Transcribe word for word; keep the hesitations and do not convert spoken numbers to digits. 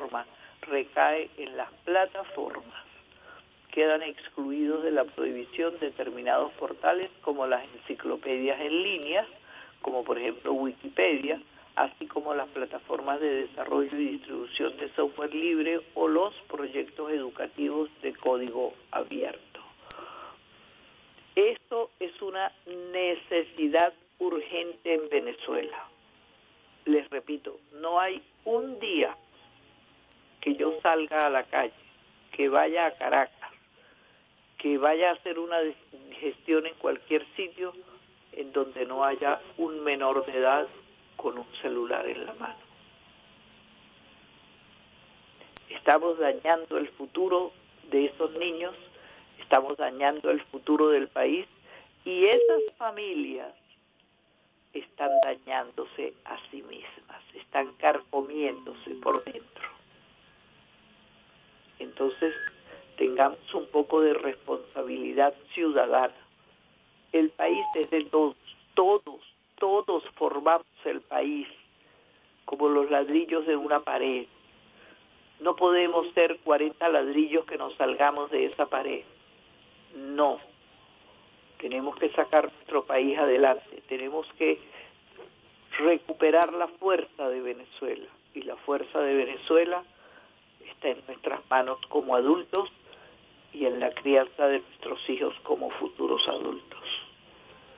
norma recae en las plataformas. Quedan excluidos de la prohibición determinados portales como las enciclopedias en línea, como por ejemplo Wikipedia, así como las plataformas de desarrollo y distribución de software libre o los proyectos educativos de código abierto. Esto es una necesidad urgente en Venezuela. Les repito, no hay un día que yo salga a la calle, que vaya a Caracas, que vaya a hacer una gestión en cualquier sitio en donde no haya un menor de edad con un celular en la mano. Estamos dañando el futuro de esos niños, estamos dañando el futuro del país y esas familias están dañándose a sí mismas, están carcomiéndose por dentro. Entonces, tengamos un poco de responsabilidad ciudadana. El país es de todos, todos, todos formamos el país, como los ladrillos de una pared. No podemos ser cuarenta ladrillos que nos salgamos de esa pared. No. Tenemos que sacar nuestro país adelante. Tenemos que recuperar la fuerza de Venezuela. Y la fuerza de Venezuela está en nuestras manos como adultos y en la crianza de nuestros hijos como futuros adultos.